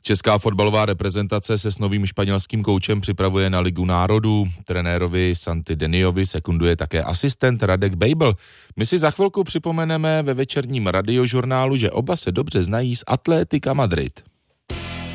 Česká fotbalová reprezentace se s novým španělským koučem připravuje na Ligu národů. Trenérovi Santi Deniovi sekunduje také asistent Radek Bejbl. My si za chvilku připomeneme ve večerním radiožurnálu, že oba se dobře znají z Atlética Madrid.